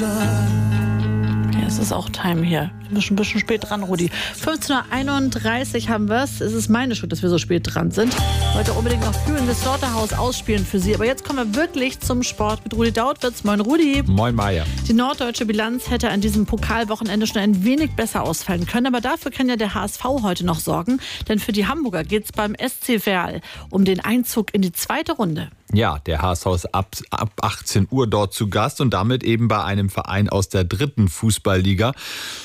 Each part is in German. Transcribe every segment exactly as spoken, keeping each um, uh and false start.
Ja, es ist auch Time hier. Wir sind ein bisschen spät dran, Rudi. fünfzehn Uhr einunddreißig haben wir es. Es ist meine Schuld, dass wir so spät dran sind. Heute unbedingt noch Kühn das Slaughterhouse ausspielen für Sie. Aber jetzt kommen wir wirklich zum Sport mit Rudi Dautwitz. Moin, Rudi. Moin, Maja. Die norddeutsche Bilanz hätte an diesem Pokalwochenende schon ein wenig besser ausfallen können. Aber dafür kann ja der H S V heute noch sorgen. Denn für die Hamburger geht es beim S C Verl um den Einzug in die zweite Runde. Ja, der H S V ist ab, ab achtzehn Uhr dort zu Gast und damit eben bei einem Verein aus der dritten Fußballliga.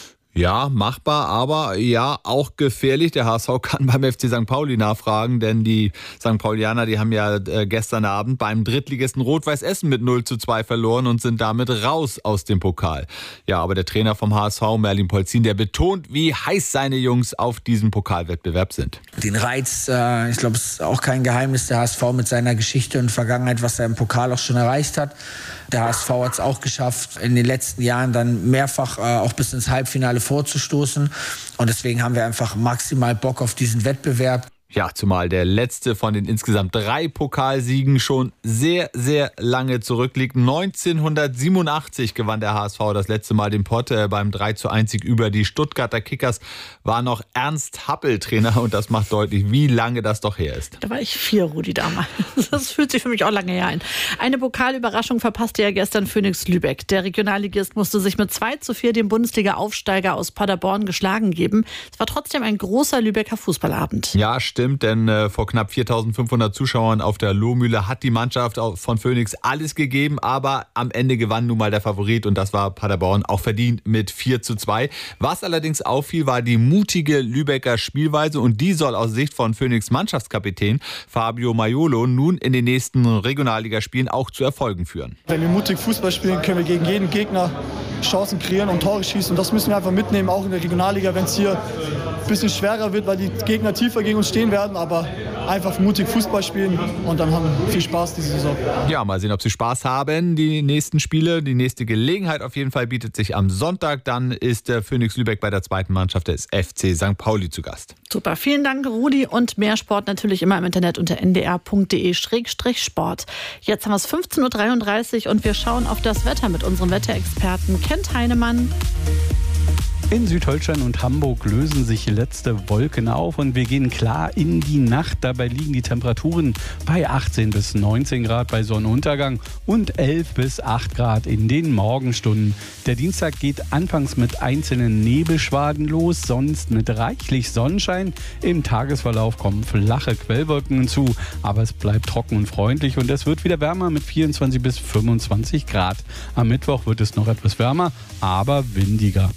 Ja, machbar, aber ja, auch gefährlich. Der H S V kann beim F C Sankt Pauli nachfragen, denn die Sankt Paulianer, die haben ja äh, gestern Abend beim Drittligisten Rot-Weiß Essen mit null zu zwei verloren und sind damit raus aus dem Pokal. Ja, aber der Trainer vom H S V, Merlin Polzin, der betont, wie heiß seine Jungs auf diesen Pokalwettbewerb sind. Den Reiz, äh, ich glaube, es ist auch kein Geheimnis, der H S V mit seiner Geschichte und Vergangenheit, was er im Pokal auch schon erreicht hat. Der H S V hat es auch geschafft, in den letzten Jahren dann mehrfach äh, auch bis ins Halbfinale vorzustoßen. Und deswegen haben wir einfach maximal Bock auf diesen Wettbewerb. Ja, zumal der letzte von den insgesamt drei Pokalsiegen schon sehr, sehr lange zurückliegt. neunzehnhundertsiebenundachtzig gewann der H S V das letzte Mal den Pott. Beim drei zu eins Sieg über die Stuttgarter Kickers war noch Ernst Happel Trainer und das macht deutlich, wie lange das doch her ist. Da war ich vier, Rudi, damals. Das fühlt sich für mich auch lange her ein. Eine Pokalüberraschung verpasste ja gestern Phoenix Lübeck. Der Regionalligist musste sich mit zwei zu vier dem Bundesliga-Aufsteiger aus Paderborn geschlagen geben. Es war trotzdem ein großer Lübecker Fußballabend. Ja, stimmt, denn äh, vor knapp viertausendfünfhundert Zuschauern auf der Lohmühle hat die Mannschaft von Phoenix alles gegeben, aber am Ende gewann nun mal der Favorit und das war Paderborn, auch verdient mit vier zu zwei. Was allerdings auffiel, war die mutige Lübecker Spielweise und die soll aus Sicht von Phoenix Mannschaftskapitän Fabio Maiolo nun in den nächsten Regionalligaspielen auch zu Erfolgen führen. Wenn wir mutig Fußball spielen, können wir gegen jeden Gegner Chancen kreieren und Tore schießen und das müssen wir einfach mitnehmen, auch in der Regionalliga, wenn es hier ein bisschen schwerer wird, weil die Gegner tiefer gegen uns stehen werden, aber einfach mutig Fußball spielen und dann haben wir viel Spaß diese Saison. Ja, mal sehen, ob sie Spaß haben. Die nächsten Spiele, die nächste Gelegenheit auf jeden Fall bietet sich am Sonntag. Dann ist der Phoenix Lübeck bei der zweiten Mannschaft des F C Sankt Pauli zu Gast. Super, vielen Dank, Rudi. Und mehr Sport natürlich immer im Internet unter n d r punkt d e schrägstrich sport. Jetzt haben wir es fünfzehn Uhr dreiunddreißig und wir schauen auf das Wetter mit unserem Wetterexperten Kent Heinemann. In Südholstein und Hamburg lösen sich letzte Wolken auf und wir gehen klar in die Nacht. Dabei liegen die Temperaturen bei achtzehn bis neunzehn Grad bei Sonnenuntergang und elf bis acht Grad in den Morgenstunden. Der Dienstag geht anfangs mit einzelnen Nebelschwaden los, sonst mit reichlich Sonnenschein. Im Tagesverlauf kommen flache Quellwolken hinzu, aber es bleibt trocken und freundlich und es wird wieder wärmer mit vierundzwanzig bis fünfundzwanzig Grad. Am Mittwoch wird es noch etwas wärmer, aber windiger.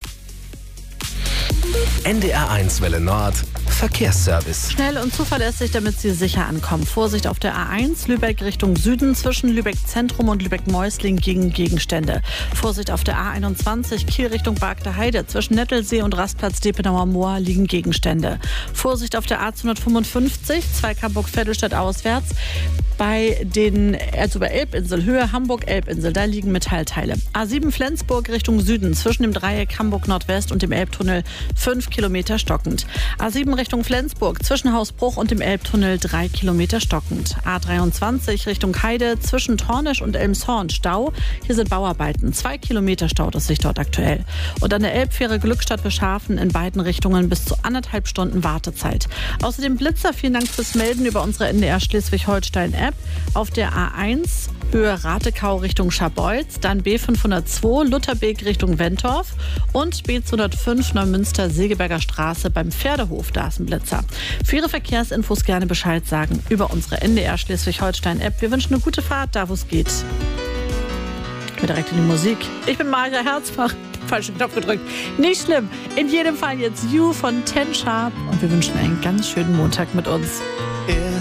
N D R eins Welle Nord Verkehrsservice. Schnell und zuverlässig, damit Sie sicher ankommen. Vorsicht auf der A eins, Lübeck Richtung Süden, zwischen Lübeck Zentrum und Lübeck Mäusling gegen Gegenstände. Vorsicht auf der A einundzwanzig, Kiel Richtung Bargter Heide, zwischen Nettelsee und Rastplatz Depenauer Moor liegen Gegenstände. Vorsicht auf der A zweihundertfünfundfünfzig, Zweigg-Hamburg-Vettelstadt auswärts, bei den, also bei Elbinsel, Höhe Hamburg-Elbinsel, da liegen Metallteile. A sieben Flensburg Richtung Süden, zwischen dem Dreieck Hamburg-Nordwest und dem Elbtunnel fünf Kilometer stockend. A sieben Richtung Flensburg, zwischen Hausbruch und dem Elbtunnel drei Kilometer stockend. A dreiundzwanzig Richtung Heide, zwischen Tornisch und Elmshorn Stau. Hier sind Bauarbeiten. Zwei Kilometer staut es sich dort aktuell. Und an der Elbfähre Glückstadt Beschafen in beiden Richtungen bis zu anderthalb Stunden Wartezeit. Außerdem Blitzer, vielen Dank fürs Melden über unsere N D R Schleswig-Holstein-App. Auf der A eins Höhe Ratekau Richtung Scharbeutz, dann B fünfhundertzwei Lutherbeek Richtung Wentorf und B zweihundertfünf Neumünster Segeberger Straße beim Pferdehof, da ist ein Blitzer. Für Ihre Verkehrsinfos gerne Bescheid sagen über unsere N D R Schleswig-Holstein-App. Wir wünschen eine gute Fahrt, da wo es geht. Ich bin direkt in die Musik. Ich bin Maja Herzbach. Falschen Knopf gedrückt. Nicht schlimm. In jedem Fall jetzt You von Ten Sharp und wir wünschen einen ganz schönen Montag mit uns. Yeah.